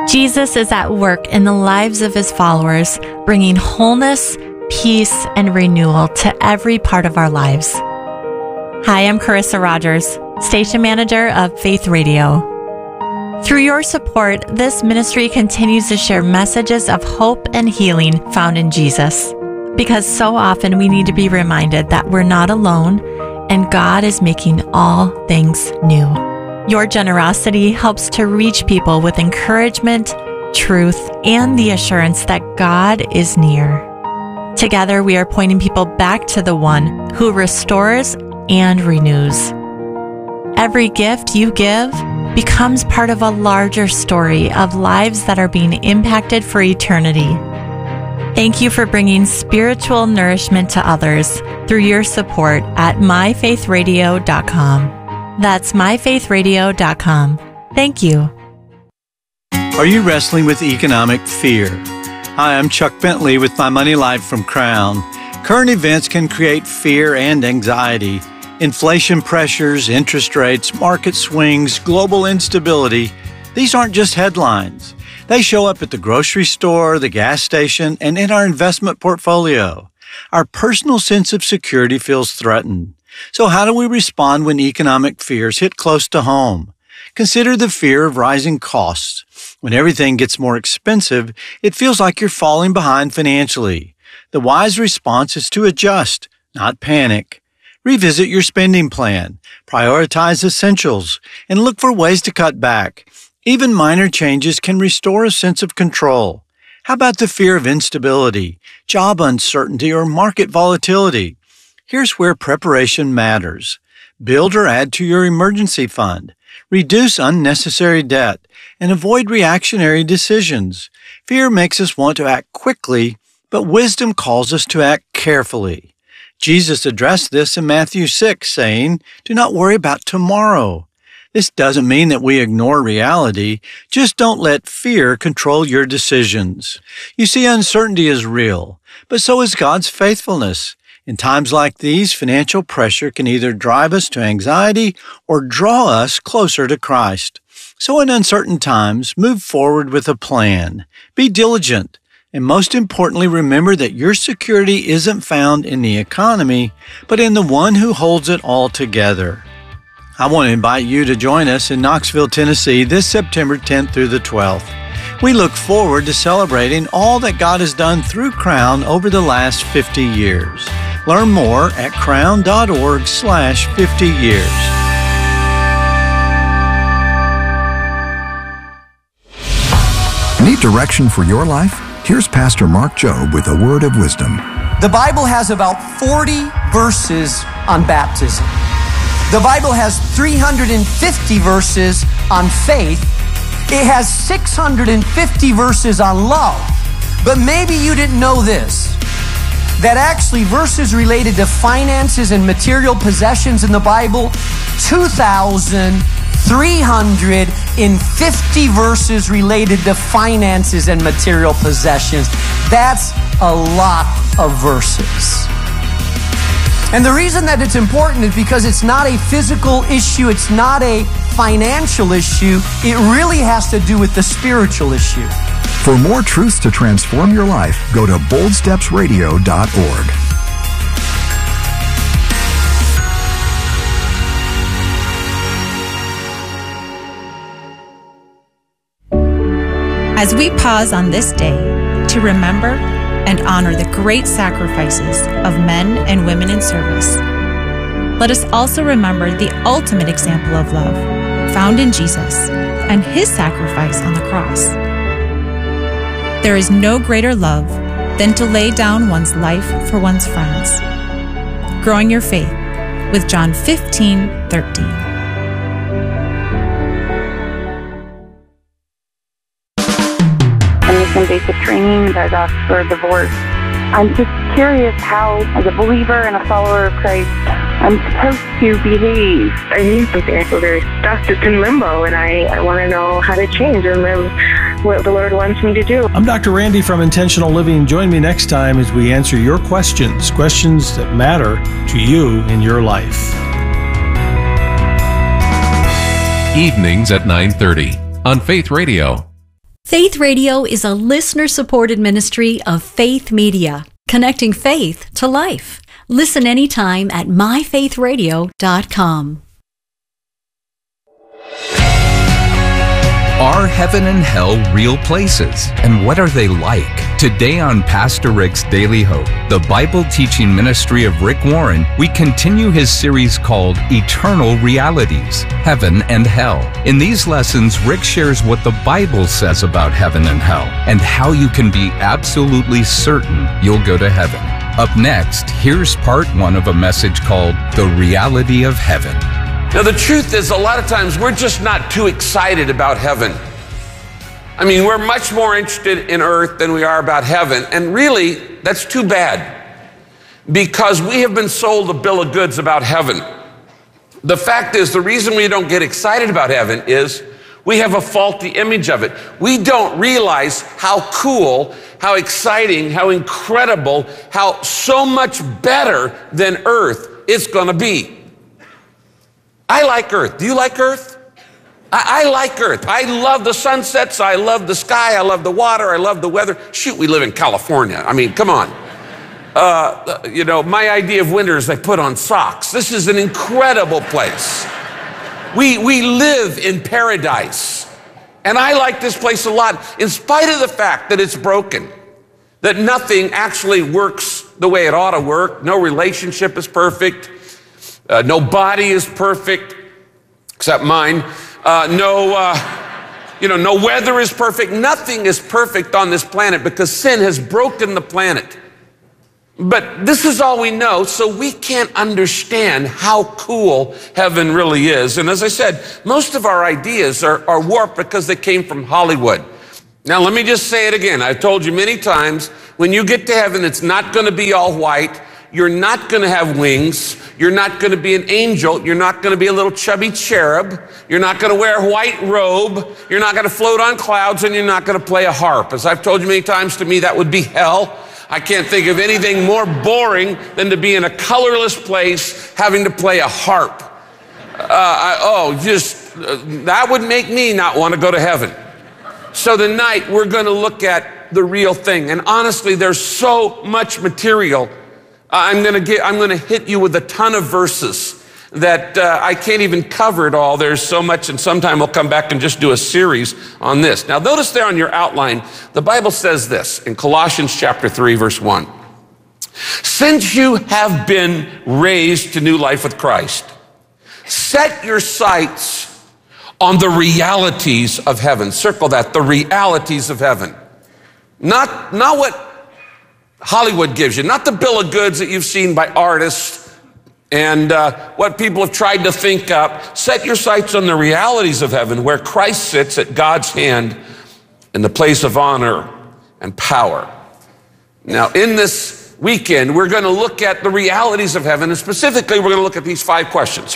Jesus is at work in the lives of his followers, bringing wholeness, peace, and renewal to every part of our lives. Hi, I'm Carissa Rogers, Station Manager of Faith Radio. Through your support, this ministry continues to share messages of hope and healing found in Jesus. Because so often we need to be reminded that we're not alone and God is making all things new. Your generosity helps to reach people with encouragement, truth, and the assurance that God is near. Together, we are pointing people back to the one who restores and renews. Every gift you give becomes part of a larger story of lives that are being impacted for eternity. Thank you for bringing spiritual nourishment to others through your support at myfaithradio.com. That's myfaithradio.com. Thank you. Are you wrestling with economic fear? Hi, I'm Chuck Bentley with My Money Life from Crown. Current events can create fear and anxiety. Inflation pressures, interest rates, market swings, global instability. These aren't just headlines. They show up at the grocery store, the gas station, and in our investment portfolio. Our personal sense of security feels threatened. So how do we respond when economic fears hit close to home? Consider the fear of rising costs. When everything gets more expensive, it feels like you're falling behind financially. The wise response is to adjust, not panic. Revisit your spending plan, prioritize essentials, and look for ways to cut back. Even minor changes can restore a sense of control. How about the fear of instability, job uncertainty, or market volatility? Here's where preparation matters. Build or add to your emergency fund. Reduce unnecessary debt, and avoid reactionary decisions. Fear makes us want to act quickly, but wisdom calls us to act carefully. Jesus addressed this in Matthew 6, saying, "Do not worry about tomorrow." This doesn't mean that we ignore reality. Just don't let fear control your decisions. You see, uncertainty is real, but so is God's faithfulness. In times like these, financial pressure can either drive us to anxiety or draw us closer to Christ. So in uncertain times, move forward with a plan. Be diligent. And most importantly, remember that your security isn't found in the economy, but in the one who holds it all together. I want to invite you to join us in Knoxville, Tennessee this September 10th through the 12th. We look forward to celebrating all that God has done through Crown over the last 50 years. Learn more at crown.org/50 years. Need direction for your life? Here's Pastor Mark Jobe with a word of wisdom. The Bible has about 40 verses on baptism. The Bible has 350 verses on faith. It has 650 verses on love. But maybe you didn't know this, that actually verses related to finances and material possessions in the Bible, 2,350 verses related to finances and material possessions. That's a lot of verses. And the reason that it's important is because it's not a physical issue, it's not a financial issue, it really has to do with the spiritual issue. For more truths to transform your life, go to boldstepsradio.org. As we pause on this day to remember and honor the great sacrifices of men and women in service, let us also remember the ultimate example of love found in Jesus and his sacrifice on the cross. There is no greater love than to lay down one's life for one's friends. Growing your faith with John 15:13. Some basic training that I asked for divorce. I'm just curious how, as a believer and a follower of Christ, I'm supposed to behave. I need something. I feel very stuck, just in limbo, and I want to know how to change and live what the Lord wants me to do. I'm Dr. Randy from Intentional Living. Join me next time as we answer your questions that matter to you in your life. Evenings at 9:30 on Faith Radio. Faith Radio is a listener-supported ministry of Faith Media, connecting faith to life. Listen anytime at myfaithradio.com. Are heaven and hell real places? And what are they like? Today on Pastor Rick's Daily Hope, the Bible teaching ministry of Rick Warren, we continue his series called Eternal Realities, Heaven and Hell. In these lessons, Rick shares what the Bible says about heaven and hell, and how you can be absolutely certain you'll go to heaven. Up next, here's part 1 of a message called The Reality of Heaven. Now, the truth is, a lot of times we're just not too excited about heaven. I mean, we're much more interested in earth than we are about heaven. And really, that's too bad, because we have been sold a bill of goods about heaven. The fact is, the reason we don't get excited about heaven is we have a faulty image of it. We don't realize how cool, how exciting, how incredible, how so much better than earth it's going to be. I like earth. Do you like earth? I like earth. I love the sunsets. I love the sky. I love the water. I love the weather. Shoot, we live in California. I mean, come on. My idea of winter is I put on socks. This is an incredible place. We live in paradise. And I like this place a lot, in spite of the fact that it's broken, that nothing actually works the way it ought to work. No relationship is perfect. No body is perfect, except mine. No weather is perfect. Nothing is perfect on this planet because sin has broken the planet. But this is all we know, so we can't understand how cool heaven really is. And as I said, most of our ideas are warped because they came from Hollywood. Now, let me just say it again. I've told you many times, when you get to heaven, it's not going to be all white. You're not going to have wings. You're not going to be an angel. You're not going to be a little chubby cherub. You're not going to wear a white robe. You're not going to float on clouds, and you're not going to play a harp. As I've told you many times, to me, that would be hell. I can't think of anything more boring than to be in a colorless place having to play a harp. That would make me not want to go to heaven. So tonight, we're going to look at the real thing. And honestly, there's so much material. I'm going to hit you with a ton of verses that I can't even cover it all. There's so much, and sometime we'll come back and just do a series on this. Now, notice there on your outline, the Bible says this in Colossians chapter 3, verse 1. Since you have been raised to new life with Christ, set your sights on the realities of heaven. Circle that, the realities of heaven. Not what Hollywood gives you, not the bill of goods that you've seen by artists and what people have tried to think up. Set your sights on the realities of heaven, where Christ sits at God's hand in the place of honor and power. Now, in this weekend, we're going to look at the realities of heaven, and specifically, we're going to look at these 5 questions.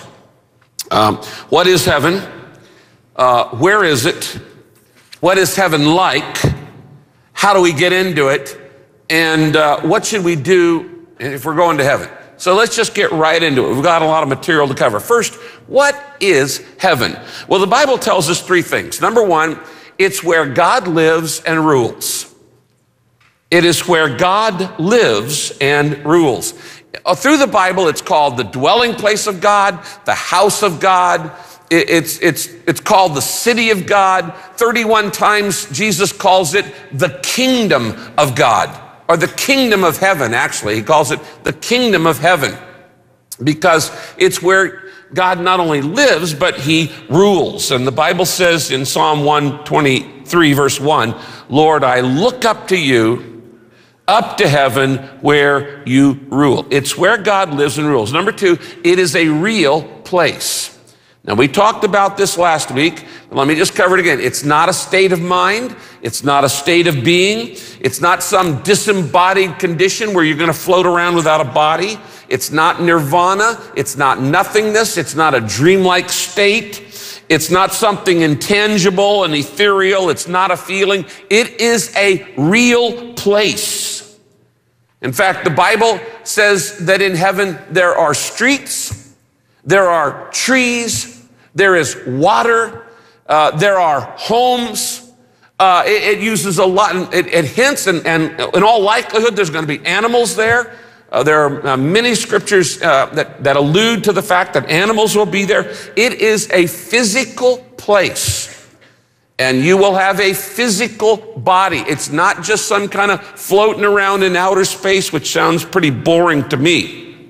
What is heaven? Where is it? What is heaven like? How do we get into it? And what should we do if we're going to heaven? So let's just get right into it. We've got a lot of material to cover. First, what is heaven? Well, the Bible tells us 3 things. Number 1, it's where God lives and rules. It is where God lives and rules. Through the Bible, it's called the dwelling place of God, the house of God. It's called the city of God. 31 times Jesus calls it the kingdom of God, or the kingdom of heaven, actually. He calls it the kingdom of heaven because it's where God not only lives, but he rules. And the Bible says in Psalm 123, verse 1, Lord, I look up to you, up to heaven where you rule. It's where God lives and rules. Number 2, it is a real place. Now, we talked about this last week. Let me just cover it again. It's not a state of mind. It's not a state of being. It's not some disembodied condition where you're going to float around without a body. It's not nirvana. It's not nothingness. It's not a dreamlike state. It's not something intangible and ethereal. It's not a feeling. It is a real place. In fact, the Bible says that in heaven there are streets, there are trees, there is water, there are homes, It uses a lot, it hints, and in all likelihood, there's going to be animals there. There are many scriptures that allude to the fact that animals will be there. It is a physical place. And you will have a physical body. It's not just some kind of floating around in outer space, which sounds pretty boring to me.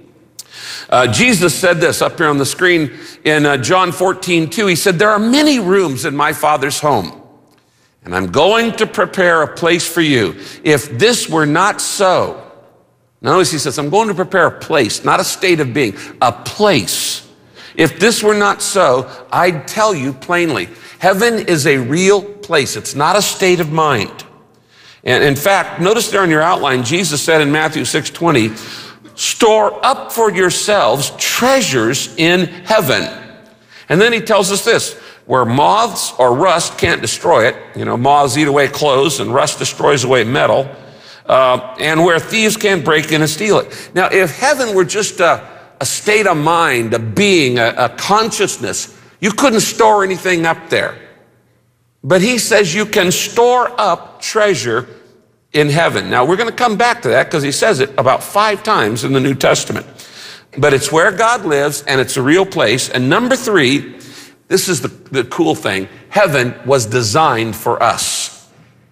Jesus said this up here on the screen in John 14:2. He said, there are many rooms in my Father's home, and I'm going to prepare a place for you. If this were not so, notice he says, I'm going to prepare a place, not a state of being, a place. If this were not so, I'd tell you plainly. Heaven is a real place. It's not a state of mind. And in fact, notice there in your outline, Jesus said in Matthew 6:20, store up for yourselves treasures in heaven. And then he tells us this, where moths or rust can't destroy it. You know, moths eat away clothes and rust destroys away metal. And where thieves can't break in and steal it. Now, if heaven were just a state of mind, a being, a consciousness, you couldn't store anything up there. But he says you can store up treasure in heaven. Now, we're going to come back to that because he says it about 5 times in the New Testament. But it's where God lives, and it's a real place. And number 3, this is the cool thing. Heaven was designed for us.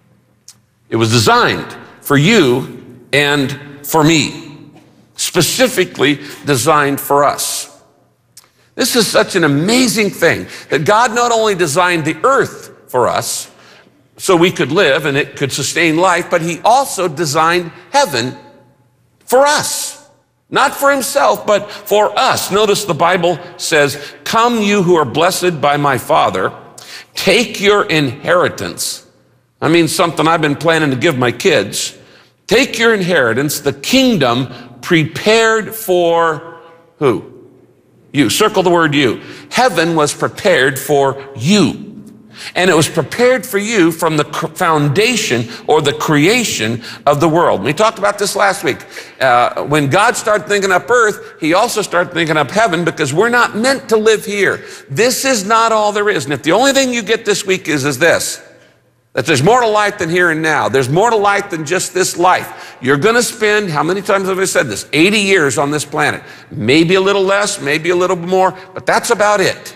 It was designed for you and for me. Specifically designed for us. This is such an amazing thing that God not only designed the earth for us so we could live and it could sustain life, but he also designed heaven for us. Not for himself, but for us. Notice the Bible says, come you who are blessed by my Father, take your inheritance. I mean, something I've been planning to give my kids. Take your inheritance, the kingdom prepared for who? You. Circle the word you. Heaven was prepared for you. And it was prepared for you from the foundation or the creation of the world. We talked about this last week. When God started thinking up earth, he also started thinking up heaven because we're not meant to live here. This is not all there is. And if the only thing you get this week is this, that there's more to life than here and now. There's more to life than just this life. You're going to spend, how many times have I said this? 80 years on this planet. Maybe a little less, maybe a little more, but that's about it.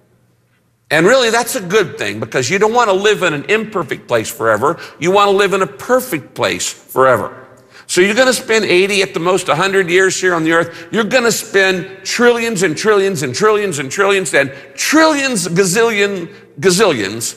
And really, that's a good thing because you don't want to live in an imperfect place forever. You want to live in a perfect place forever. So you're going to spend 80 at the most 100 years here on the earth. You're going to spend trillions and trillions and trillions and trillions and trillions, gazillions.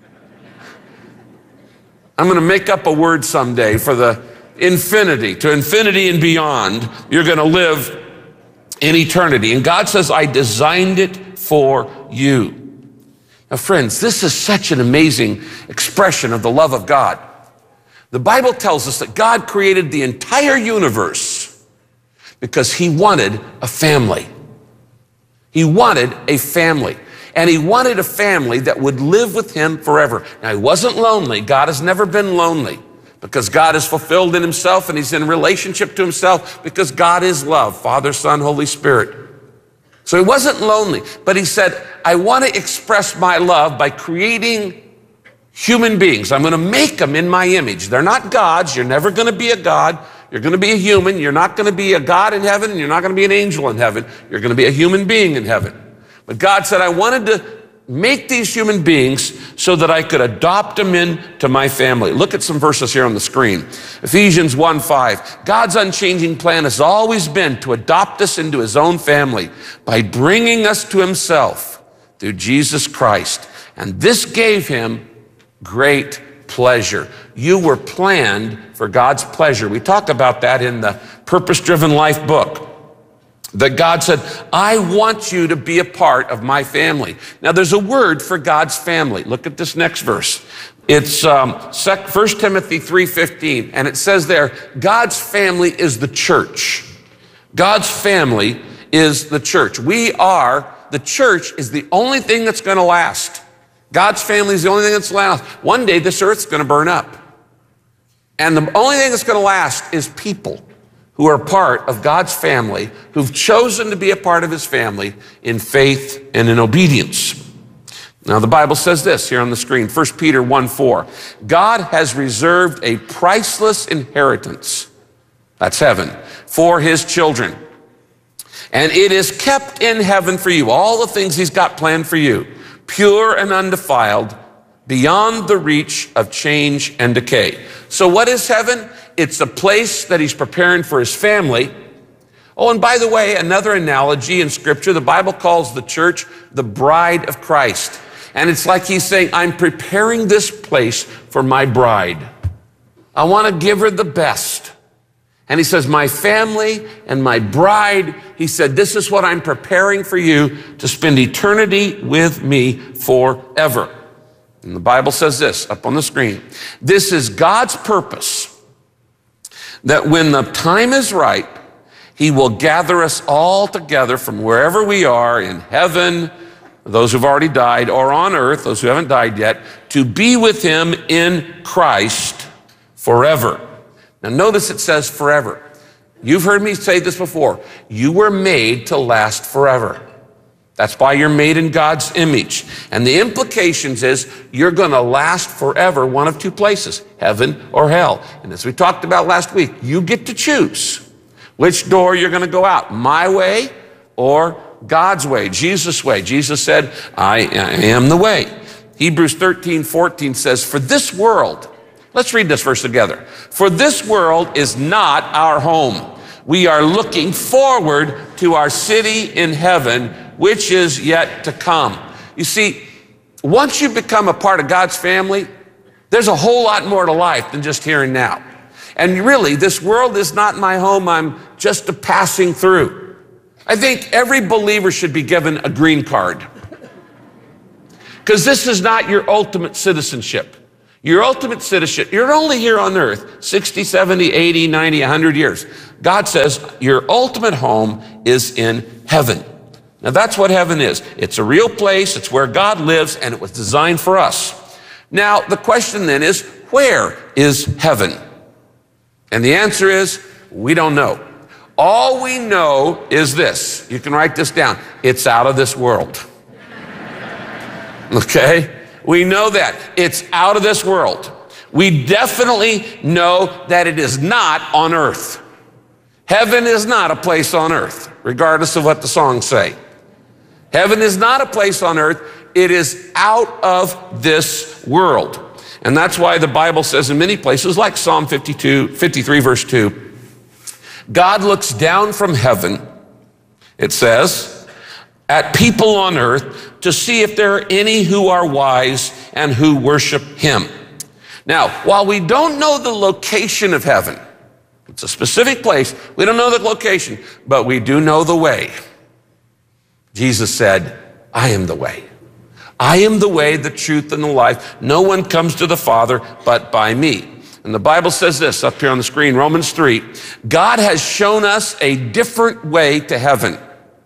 I'm going to make up a word someday for the infinity, to infinity and beyond. You're going to live in eternity. And God says, I designed it for you. Now, friends, this is such an amazing expression of the love of God. The Bible tells us that God created the entire universe because he wanted a family. He wanted a family. And he wanted a family that would live with him forever. Now, he wasn't lonely. God has never been lonely because God is fulfilled in himself and he's in relationship to himself because God is love, Father, Son, Holy Spirit. So he wasn't lonely, but he said, I want to express my love by creating human beings. I'm going to make them in my image. They're not gods. You're never going to be a god. You're going to be a human. You're not going to be a god in heaven. And you're not going to be an angel in heaven. You're going to be a human being in heaven. But God said, I wanted to make these human beings so that I could adopt them into my family. Look at some verses here on the screen. Ephesians 1:5. God's unchanging plan has always been to adopt us into his own family by bringing us to himself through Jesus Christ. And this gave him great pleasure. You were planned for God's pleasure. We talk about that in the Purpose Driven Life book. That God said, I want you to be a part of my family. Now, there's a word for God's family. Look at this next verse. It's 1 Timothy 3:15, and it says there, God's family is the church. God's family is the church. The church is the only thing that's going to last. God's family is the only thing that's last. One day, this earth's going to burn up. And the only thing that's going to last is people who are part of God's family, who've chosen to be a part of his family in faith and in obedience. Now, the Bible says this here on the screen, 1 Peter 1:4. God has reserved a priceless inheritance, that's heaven, for his children. And it is kept in heaven for you, all the things he's got planned for you, pure and undefiled, beyond the reach of change and decay. So what is heaven? It's a place that he's preparing for his family. Oh, and by the way, another analogy in Scripture, the Bible calls the church the bride of Christ. And it's like he's saying, I'm preparing this place for my bride. I want to give her the best. And he says, my family and my bride, he said, this is what I'm preparing for you to spend eternity with me forever. And the Bible says this up on the screen. This is God's purpose, that when the time is right, he will gather us all together from wherever we are in heaven, those who've already died, or on earth, those who haven't died yet, to be with him in Christ forever. Now notice it says forever. You've heard me say this before. You were made to last forever. That's why you're made in God's image. And the implications is you're going to last forever, one of two places, heaven or hell. And as we talked about last week, you get to choose which door you're going to go out, my way or God's way, Jesus' way. Jesus said, I am the way. Hebrews 13:14 says, for this world, let's read this verse together. For this world is not our home. We are looking forward to our city in heaven, which is yet to come. You see, once you become a part of God's family, there's a whole lot more to life than just here and now. And really, this world is not my home. I'm just a passing through. I think every believer should be given a green card, because this is not your ultimate citizenship. Your ultimate citizenship, you're only here on earth 60, 70, 80, 90, 100 years. God says your ultimate home is in heaven. Now that's what heaven is. It's a real place. It's where God lives, and it was designed for us. Now the question then is, where is heaven? And the answer is, we don't know. All we know is this. You can write this down. It's out of this world. Okay? We know that. It's out of this world. We definitely know that it is not on earth. Heaven is not a place on earth, regardless of what the songs say. Heaven is not a place on earth. It is out of this world. And that's why the Bible says in many places, like Psalm 53, verse 2, God looks down from heaven, it says, at people on earth to see if there are any who are wise and who worship him. Now, while we don't know the location of heaven, it's a specific place, we don't know the location, but we do know the way. Jesus said, I am the way. I am the way, the truth, and the life. No one comes to the Father but by me. And the Bible says this up here on the screen, Romans 3, God has shown us a different way to heaven.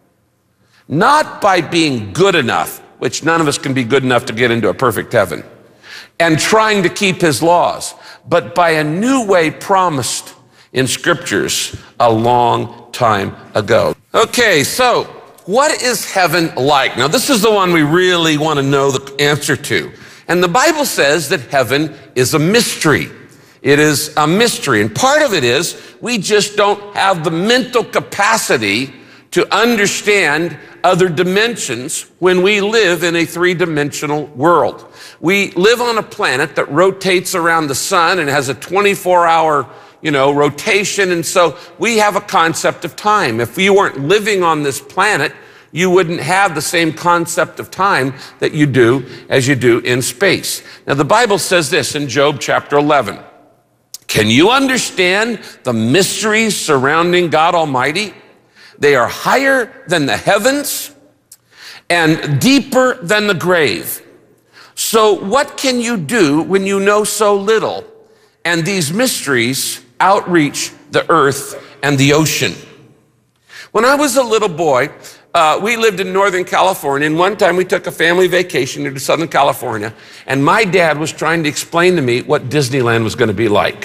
Not by being good enough, which none of us can be good enough to get into a perfect heaven, and trying to keep his laws, but by a new way promised in scriptures a long time ago. Okay, so what is heaven like? Now, this is the one we really want to know the answer to. And the Bible says that heaven is a mystery. It is a mystery. And part of it is we just don't have the mental capacity to understand other dimensions when we live in a three-dimensional world. We live on a planet that rotates around the sun and has a 24-hour, rotation. And so we have a concept of time. If you weren't living on this planet, you wouldn't have the same concept of time that you do as you do in space. Now, the Bible says this in Job chapter 11. Can you understand the mysteries surrounding God Almighty? They are higher than the heavens and deeper than the grave. So what can you do when you know so little and these mysteries outreach the earth and the ocean? When I was a little boy, we lived in Northern California, and one time we took a family vacation into Southern California, and my dad was trying to explain to me what Disneyland was going to be like.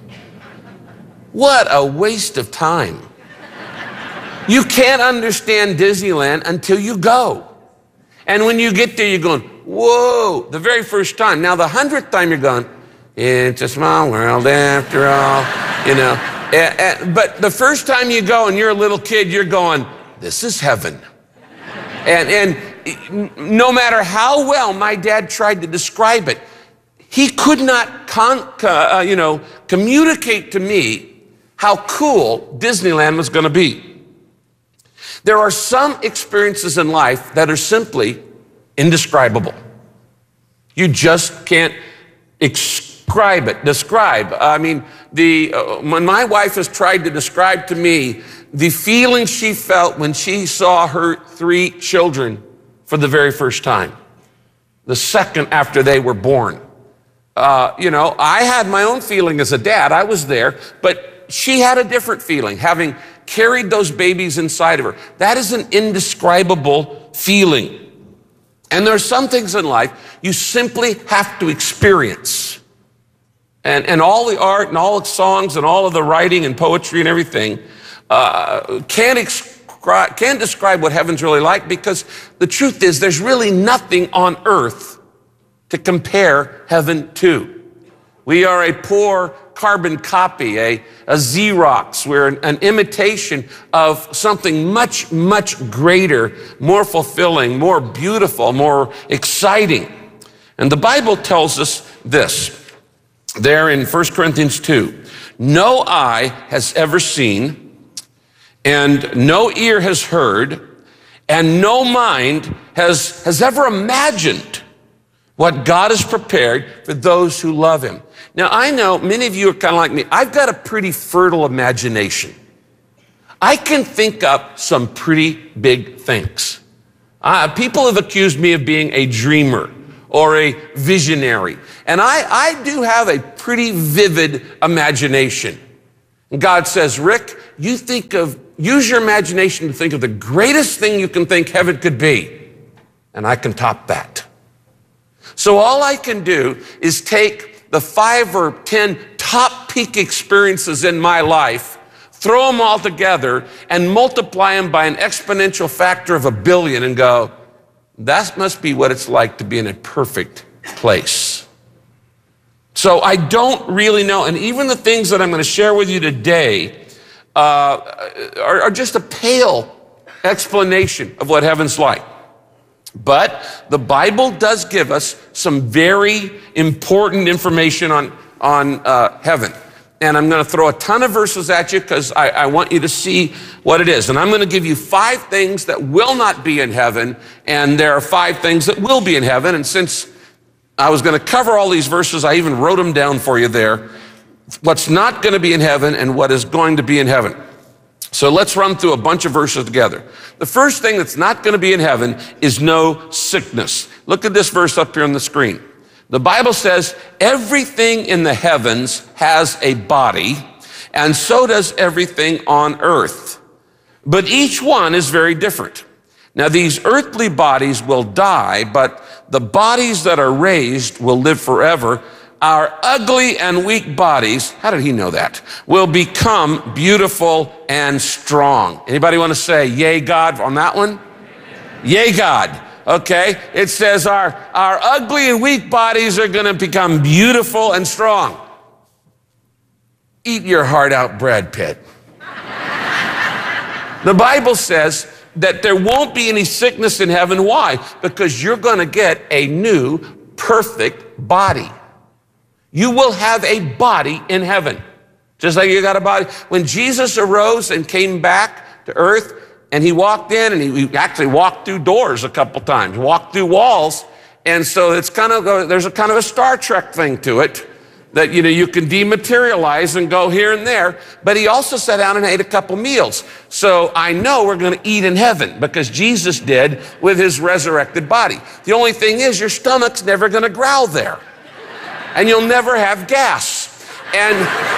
What a waste of time. You can't understand Disneyland until you go. And when you get there, you're going, whoa, the very first time. Now, the 100th time you're going, it's a small world after all, you know. But the first time you go and you're a little kid, you're going, this is heaven. And no matter how well my dad tried to describe it, he could not communicate to me how cool Disneyland was going to be. There are some experiences in life that are simply indescribable. You just can't describe. I mean, when my wife has tried to describe to me the feeling she felt when she saw her 3 children for the very first time, the second after they were born. I had my own feeling as a dad. I was there, but she had a different feeling, having carried those babies inside of her. That is an indescribable feeling. And there are some things in life you simply have to experience. And all the art and all the songs and all of the writing and poetry and everything can't describe what heaven's really like, because the truth is there's really nothing on earth to compare heaven to. We are a poor carbon copy, a Xerox. We're an imitation of something much, much greater, more fulfilling, more beautiful, more exciting. And the Bible tells us this, there in 1 Corinthians 2, no eye has ever seen, and no ear has heard, and no mind has ever imagined what God has prepared for those who love him. Now, I know many of you are kind of like me. I've got a pretty fertile imagination. I can think up some pretty big things. People have accused me of being a dreamer or a visionary. And I do have a pretty vivid imagination. And God says, Rick, use your imagination to think of the greatest thing you can think heaven could be. And I can top that. So all I can do is take the 5 or 10 top peak experiences in my life, throw them all together, and multiply them by an exponential factor of 1 billion and go, that must be what it's like to be in a perfect place. So I don't really know. And even the things that I'm going to share with you today are just a pale explanation of what heaven's like. But the Bible does give us some very important information on heaven. And I'm going to throw a ton of verses at you because I want you to see what it is. And I'm going to give you 5 things that will not be in heaven, and there are 5 things that will be in heaven. And since I was going to cover all these verses, I even wrote them down for you there. What's not going to be in heaven and what is going to be in heaven. So let's run through a bunch of verses together. The first thing that's not going to be in heaven is no sickness. Look at this verse up here on the screen. The Bible says everything in the heavens has a body, and so does everything on earth. But each one is very different. Now, these earthly bodies will die, but the bodies that are raised will live forever. Our ugly and weak bodies, how did he know that, will become beautiful and strong. Anybody want to say yay God on that one? Yay God. Okay, it says our ugly and weak bodies are going to become beautiful and strong. Eat your heart out, Brad Pitt. The Bible says that there won't be any sickness in heaven. Why? Because you're going to get a new, perfect body. You will have a body in heaven, just like you got a body. When Jesus arose and came back to earth, and he walked in, and he actually walked through doors a couple times, walked through walls. And so it's there's a kind of a Star Trek thing to it that, you can dematerialize and go here and there. But he also sat down and ate a couple meals. So I know we're going to eat in heaven because Jesus did with his resurrected body. The only thing is your stomach's never going to growl there. And you'll never have gas. And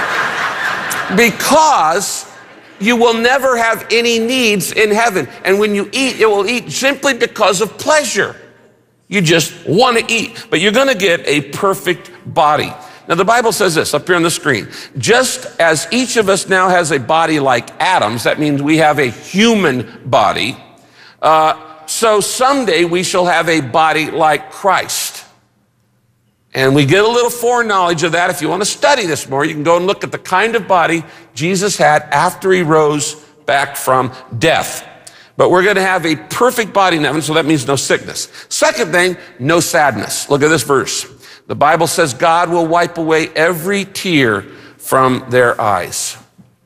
because you will never have any needs in heaven. And when you eat, you will eat simply because of pleasure. You just want to eat, but you're going to get a perfect body. Now, the Bible says this up here on the screen. Just as each of us now has a body like Adam's, that means we have a human body, So someday we shall have a body like Christ. And we get a little foreknowledge of that. If you want to study this more, you can go and look at the kind of body Jesus had after he rose back from death. But we're going to have a perfect body in heaven, so that means no sickness. Second thing, no sadness. Look at this verse. The Bible says God will wipe away every tear from their eyes.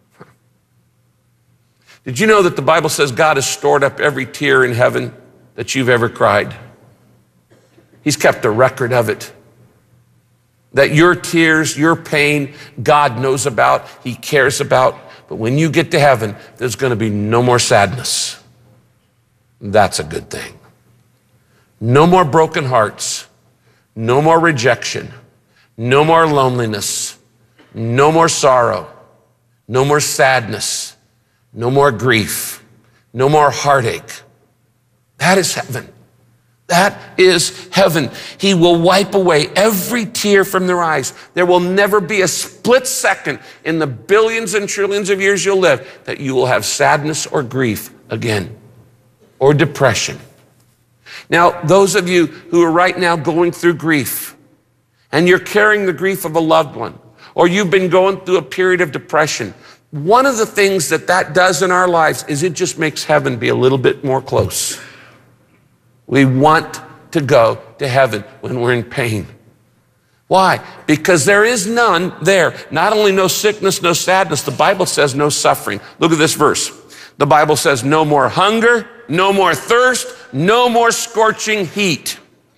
Did you know that the Bible says God has stored up every tear in heaven that you've ever cried? He's kept a record of it. That your tears, your pain, God knows about, he cares about. But when you get to heaven, there's going to be no more sadness. That's a good thing. No more broken hearts, no more rejection, no more loneliness, no more sorrow, no more sadness, no more grief, no more heartache. That is heaven. That is heaven. He will wipe away every tear from their eyes. There will never be a split second in the billions and trillions of years you'll live that you will have sadness or grief again, or depression. Now, those of you who are right now going through grief, and you're carrying the grief of a loved one, or you've been going through a period of depression, one of the things that does in our lives is it just makes heaven be a little bit more close. We want to go to heaven when we're in pain. Why? Because there is none there. Not only no sickness, no sadness, the Bible says no suffering. Look at this verse. The Bible says no more hunger, no more thirst, no more scorching heat.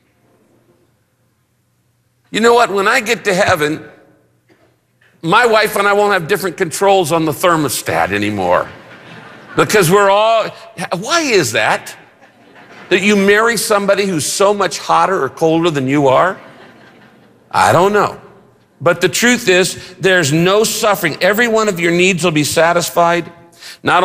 You know what? When I get to heaven, my wife and I won't have different controls on the thermostat anymore. Because why is that? That you marry somebody who's so much hotter or colder than you are? I don't know. But the truth is, there's no suffering. Every one of your needs will be satisfied.